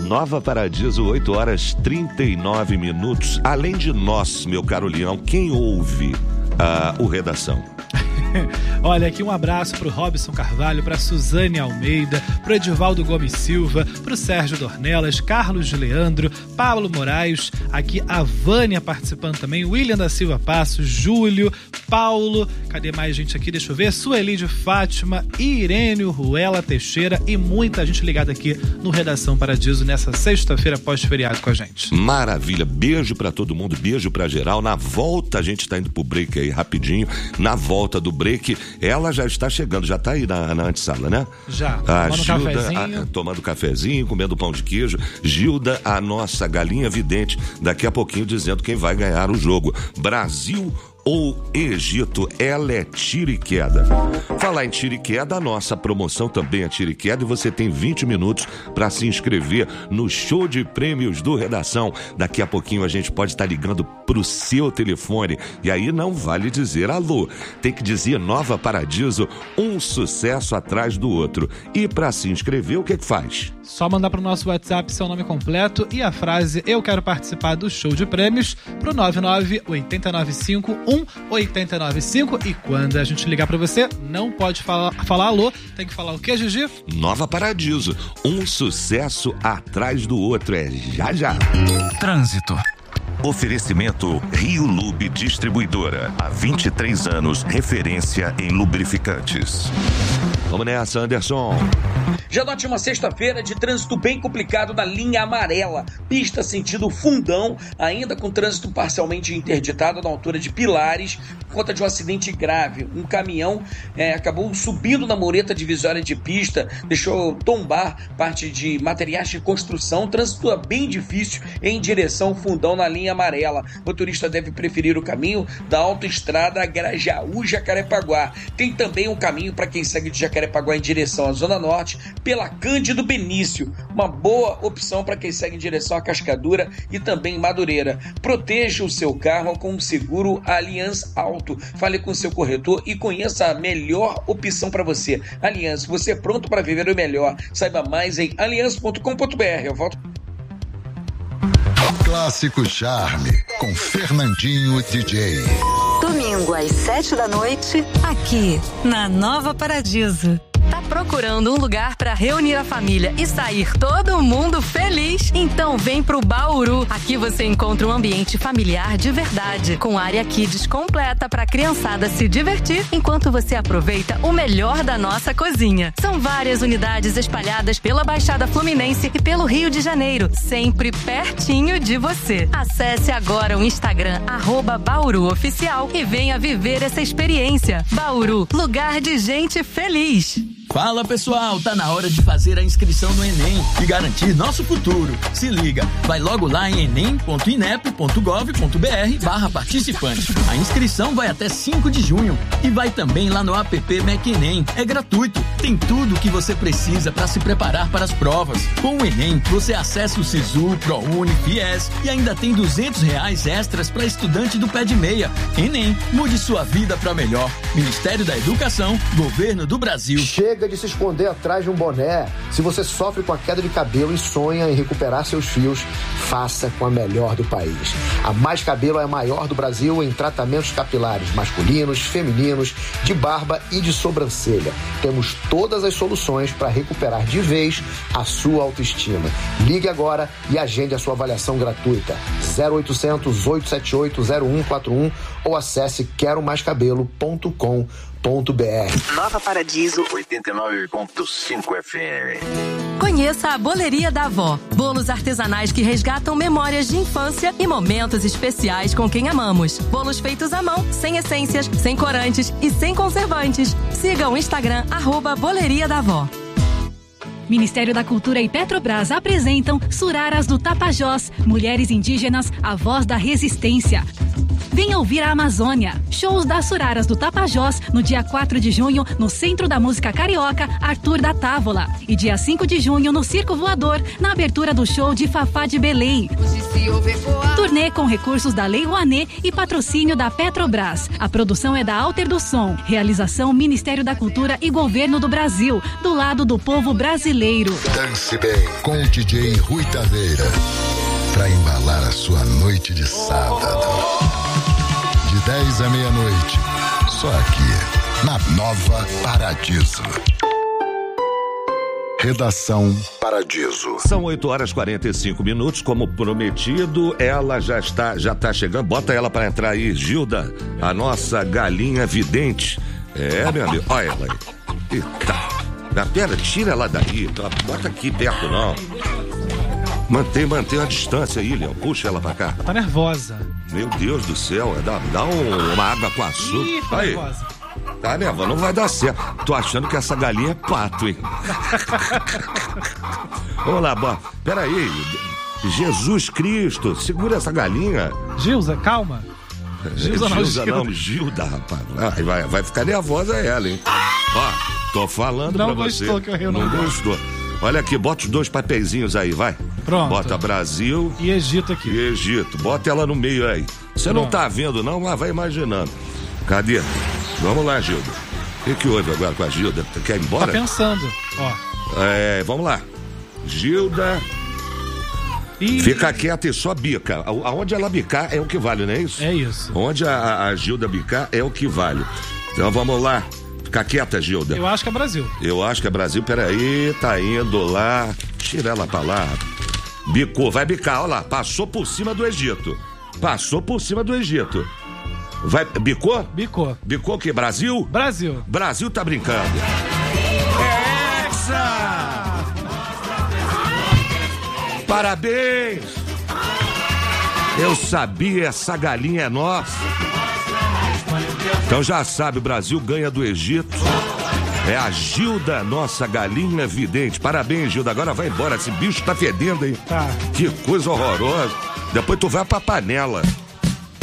Nova Paradiso, 8h39. Além de nós, meu caro Leão, quem ouve o Redação? Olha, aqui um abraço pro Robson Carvalho, pra Suzane Almeida, pro Edivaldo Gomes Silva, pro Sérgio Dornelas, Carlos de Leandro, Pablo Moraes, aqui a Vânia participando também, William da Silva Passos, Júlio, Paulo, cadê mais gente aqui? Deixa eu ver, Sueli de Fátima, Irênio, Ruela Teixeira e muita gente ligada aqui no Redação Paradiso nessa sexta-feira pós-feriado com a gente. Maravilha, beijo pra todo mundo, beijo pra geral. Na volta, a gente tá indo pro break aí rapidinho, na volta do break, ela já está chegando, já está aí na antessala, né? Já, tomando cafezinho. Tomando cafezinho, comendo pão de queijo. Gilda, a nossa galinha vidente, daqui a pouquinho dizendo quem vai ganhar o jogo. Brasil ou Egito, ela é tiro e queda. Falar em tiro e queda, a nossa promoção também é tiro e queda e você tem 20 minutos para se inscrever no show de prêmios do Redação. Daqui a pouquinho a gente pode estar ligando pro seu telefone e aí não vale dizer alô, tem que dizer Nova Paradiso, um sucesso atrás do outro. E para se inscrever, o que faz? Só mandar pro nosso WhatsApp seu nome completo e a frase "Eu quero participar do show de prêmios" pro 99-895-1895 e quando a gente ligar pra você, não pode falar alô, tem que falar o quê, Gigi? Nova Paradiso, um sucesso atrás do outro, é já já. Trânsito. Oferecimento Rio Lube Distribuidora. Há 23 anos, referência em lubrificantes. Vamos nessa, Anderson. Já note uma sexta-feira de trânsito bem complicado na linha amarela. Pista sentido Fundão, ainda com trânsito parcialmente interditado na altura de Pilares, por conta de um acidente grave. Um caminhão acabou subindo na mureta divisória de pista, deixou tombar parte de materiais de construção. Trânsito bem difícil em direção Fundão na linha amarela. O motorista deve preferir o caminho da autoestrada Grajaú-Jacarepaguá. Tem também um caminho para quem segue de Jacarepaguá em direção à Zona Norte, pela Cândido Benício. Uma boa opção para quem segue em direção à Cascadura e também Madureira. Proteja o seu carro com o seguro Allianz Auto. Fale com o seu corretor e conheça a melhor opção para você. Allianz, você é pronto para viver o melhor. Saiba mais em allianz.com.br. Eu volto. Clássico Charme, com Fernandinho DJ. Domingo às 7h, aqui na Nova Paradiso. Tá procurando um lugar para reunir a família e sair todo mundo feliz? Então vem pro Bauru. Aqui você encontra um ambiente familiar de verdade, com área kids completa para criançada se divertir, enquanto você aproveita o melhor da nossa cozinha. São várias unidades espalhadas pela Baixada Fluminense e pelo Rio de Janeiro, sempre pertinho de você. Acesse agora o Instagram @BauruOficial e venha viver essa experiência. Bauru, lugar de gente feliz. Fala pessoal, tá na hora de fazer a inscrição no Enem e garantir nosso futuro. Se liga, vai logo lá em enem.inep.gov.br/participante. A inscrição vai até 5 de junho e vai também lá no app MecEnem. É gratuito, tem tudo o que você precisa para se preparar para as provas. Com o Enem, você acessa o Sisu, ProUni, FIES e ainda tem R$200 extras para estudante do pé de meia. Enem, mude sua vida para melhor. Ministério da Educação, Governo do Brasil. Chega de se esconder atrás de um boné. Se você sofre com a queda de cabelo e sonha em recuperar seus fios, faça com a melhor do país. A Mais Cabelo é a maior do Brasil em tratamentos capilares masculinos, femininos, de barba e de sobrancelha. Temos todas as soluções para recuperar de vez a sua autoestima. Ligue agora e agende a sua avaliação gratuita. 0800 878 0141 ou acesse queromaiscabelo.com.br. Nova Paradiso 89.5 FM. Conheça a Boleria da Avó. Bolos artesanais que resgatam memórias de infância e momentos especiais com quem amamos. Bolos feitos à mão, sem essências, sem corantes e sem conservantes. Siga o Instagram @Boleria da Avó. Ministério da Cultura e Petrobras apresentam Suraras do Tapajós, Mulheres Indígenas, a voz da resistência. Venha ouvir a Amazônia. Shows das Suraras do Tapajós no dia 4 de junho no Centro da Música Carioca, Arthur da Távola. E dia 5 de junho no Circo Voador, na abertura do show de Fafá de Belém. Turnê com recursos da Lei Rouanet e patrocínio da Petrobras. A produção é da Alter do Som. Realização Ministério da Cultura e Governo do Brasil, do lado do povo brasileiro. Dance bem com o DJ Rui Taveira, pra embalar a sua noite de sábado. De 10 à meia-noite, só aqui, na Nova Paradiso. Redação Paradiso. São 8h45, como prometido, ela já tá chegando. Bota ela pra entrar aí, Gilda, a nossa galinha vidente. É, meu amigo, olha ela aí. Eita, pera, tira ela daí, bota aqui perto não. Mantém a distância aí, Leão, puxa ela pra cá. Tá nervosa. Meu Deus do céu, dá uma água com açúcar. Ih, tá aí. nervosa. Tá, Neva, não vai dar certo. Tô achando que essa galinha é pato, hein? Vamos lá, peraí. Jesus Cristo, segura essa galinha. Gilza, calma. Gilda, rapaz. Vai ficar nervosa ela, hein? Ó, tô falando não pra você. Não gostou que eu rio, não gostou. Olha aqui, bota os 2 papeizinhos aí, vai. Pronto. Bota Brasil e Egito aqui. E Egito, bota ela no meio aí. Você não tá vendo não, mas vai imaginando. Cadê? Vamos lá, Gilda. O que houve agora com a Gilda? Quer ir embora? Tá pensando, ó. Vamos lá. Gilda. Fica quieta e só bica. Aonde ela bicar é o que vale, não é isso? É isso. Onde a Gilda bicar é o que vale. Então vamos lá. Fica quieta, Gilda. Eu acho que é Brasil. Eu acho que é Brasil. Peraí, tá indo lá. Tira ela pra lá. Bicou, vai bicar, olha lá. Passou por cima do Egito. Vai, bicou? Bicou. Bicou o quê? Brasil? Brasil. Brasil tá brincando. Hexa! Parabéns! Eu sabia, essa galinha é nossa. Então já sabe, o Brasil ganha do Egito. É a Gilda, nossa galinha vidente. Parabéns, Gilda. Agora vai embora, esse bicho tá fedendo, hein? Tá. Que coisa horrorosa. Depois tu vai pra panela.